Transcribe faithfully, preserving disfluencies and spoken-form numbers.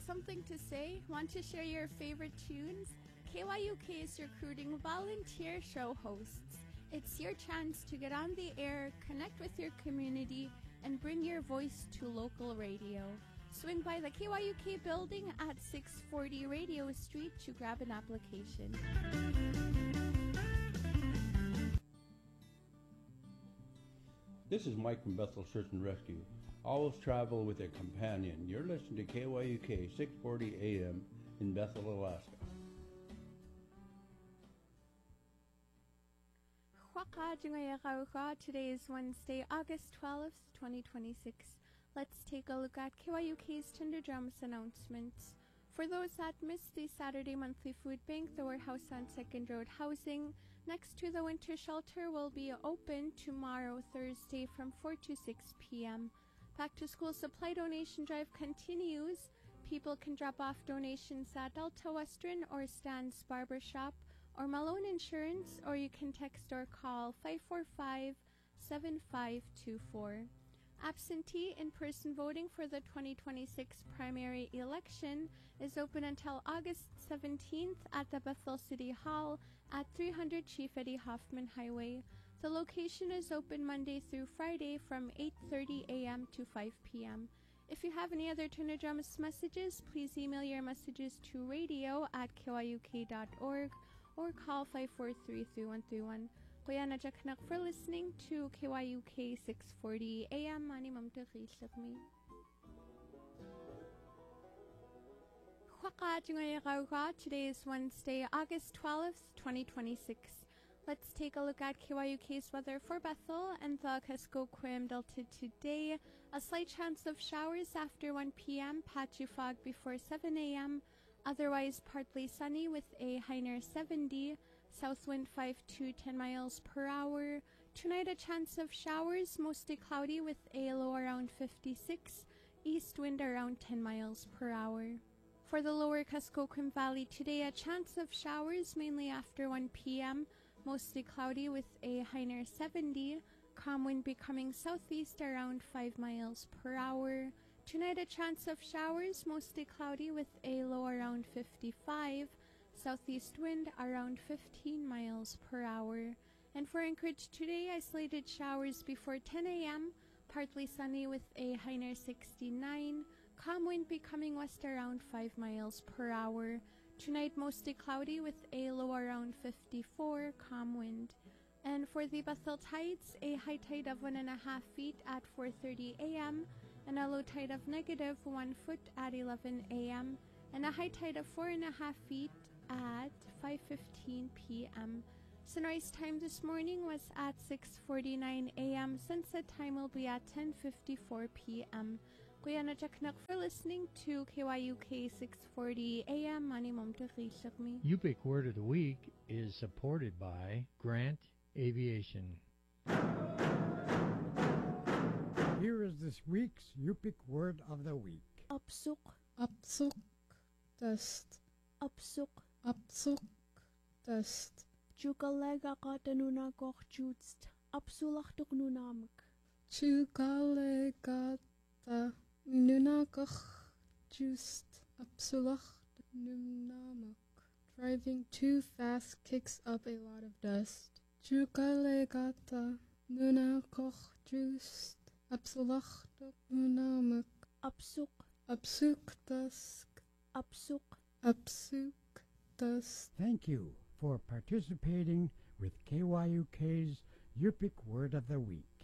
something to say? Want to share your favorite tunes? K Y U K is recruiting volunteer show hosts. It's your chance to get on the air, connect with your community, and bring your voice to local radio. Swing by the K Y U K building at six forty Radio Street to grab an application. This is Mike from Bethel Search and Rescue. Always travel with a companion. You're listening to K Y U K six forty A M in Bethel, Alaska. Today is Wednesday, August twelfth, twenty twenty-six. Let's take a look at K Y U K's Tender Drums announcements. For those that missed the Saturday monthly food bank, the warehouse on Second Road Housing next to the winter shelter will be open tomorrow, Thursday, from four to six p.m. Back to school supply donation drive continues. People can drop off donations at Delta Western or Stan's Barbershop or Malone Insurance, or you can text or call five four five, seven five two four. Absentee in-person voting for the twenty twenty-six primary election is open until August seventeenth at the Bethel City Hall at three hundred Chief Eddie Hoffman Highway. The location is open Monday through Friday from eight thirty a.m. to five p.m. If you have any other Tender Drums messages, please email your messages to radio at k y u k dot org or call five four three, three one three one. Kuya na Jacknak for listening to K Y U K six forty A M. Mani Mam Tekislakmi. Today is Wednesday, August twelfth, twenty twenty-six. Let's take a look at K Y U K's weather for Bethel and the Kuskokwim Delta today. A slight chance of showers after one p.m., patchy fog before seven a.m., otherwise partly sunny with a high near seventy, south wind five to ten miles per hour. Tonight a chance of showers, mostly cloudy with a low around fifty-six, east wind around ten miles per hour. For the lower Kuskokwim Valley today, a chance of showers mainly after one p.m., mostly cloudy with a high near seventy, calm wind becoming southeast around five miles per hour. Tonight a chance of showers, mostly cloudy with a low around fifty-five, southeast wind around fifteen miles per hour. And for Anchorage today, isolated showers before ten a.m., partly sunny with a high near sixty-nine, calm wind becoming west around five miles per hour. Tonight mostly cloudy with a low around fifty-four, calm wind. And for the Bethel tides, a high tide of one and a half feet at four thirty a.m., and a low tide of negative one foot at eleven a.m., and a high tide of four and a half feet at five fifteen p.m. Sunrise time this morning was at six forty-nine a.m. Sunset time will be at ten fifty-four p.m. Kuya na Jacknak for listening to K Y U K six forty A M. Mani Mom Tekislakmi. Yupik Word of the Week is supported by Grant Aviation. Here is this week's Yupik Word of the Week. Upsuk. Upsuk. Test. Upsuk. Upsuk. Test. Chukalega katanunakok jutst. Upsulachtuk nunamik. Chukalega nunakok just. Upsulach nunamak. Driving too fast kicks up a lot of dust. Chukalegata nunakok just. Upsulach nunamak. Upsuk. Upsuk dusk. Upsuk. Upsuk dusk. Thank you for participating with K Y U K's Yupik Word of the Week.